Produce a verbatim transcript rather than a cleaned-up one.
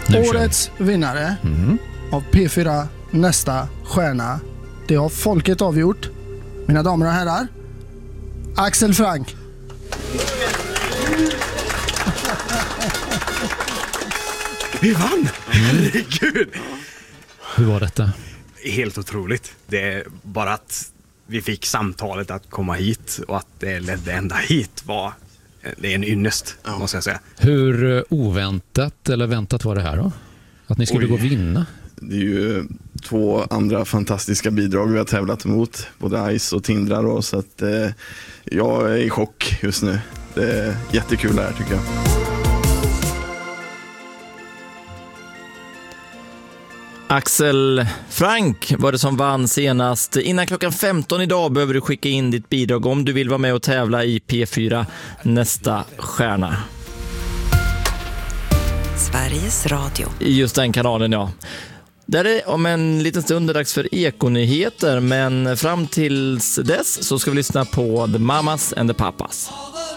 Årets vinnare mm. av P fyra Nästa stjärna, det har folket avgjort. Mina damer och herrar, Axel Frank. Vi vann! Herregud! Hur var detta? Helt otroligt. Det är bara att vi fick samtalet att komma hit och att det ledde ända hit var det är en ynnest, ja. Måste jag säga. Hur oväntat eller väntat var det här då? Att ni skulle Oj. gå och vinna? Det är ju två andra fantastiska bidrag vi har tävlat emot, både Ice och Tindra då, så att eh, jag är i chock just nu. Det är jättekul det här tycker jag. Axel Frank var det som vann senast. Innan klockan femton idag behöver du skicka in ditt bidrag om du vill vara med och tävla i P fyra Nästa stjärna. Sveriges Radio. I just den kanalen, ja. Där är om en liten stund dags för ekonyheter, men fram tills dess så ska vi lyssna på The Mamas and the Papas.